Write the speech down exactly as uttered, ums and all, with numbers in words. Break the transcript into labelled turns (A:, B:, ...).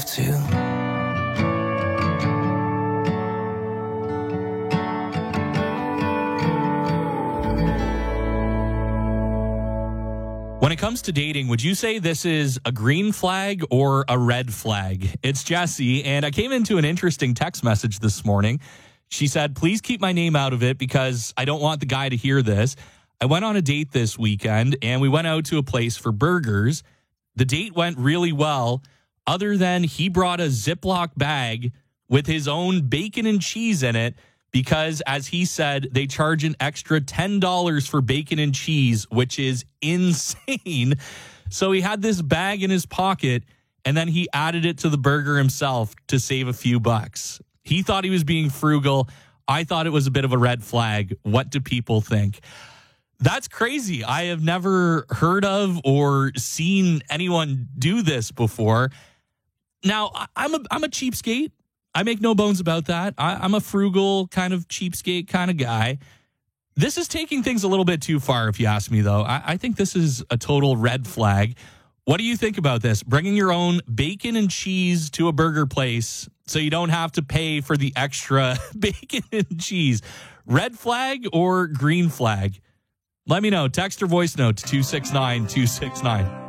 A: to.
B: When it comes to dating, would you say this is a green flag or a red flag? It's Jesse, and I came into an interesting text message this morning. She said, please keep my name out of it because I don't want the guy to hear this. I went on a date this weekend, and we went out to a place for burgers. The date went really well, other than he brought a Ziploc bag with his own bacon and cheese in it, because, as he said, they charge an extra ten dollars for bacon and cheese, which is insane. So he had this bag in his pocket, and then he added it to the burger himself to save a few bucks. He thought he was being frugal. I thought it was a bit of a red flag. What do people think? That's crazy. I have never heard of or seen anyone do this before. Now, I'm a, I'm a cheapskate. I make no bones about that. I, I'm a frugal kind of cheapskate kind of guy. This is taking things a little bit too far, if you ask me, though. I, I think this is a total red flag. What do you think about this? Bringing your own bacon and cheese to a burger place so you don't have to pay for the extra bacon and cheese. Red flag or green flag? Let me know. Text or voice note to two six nine two six nine.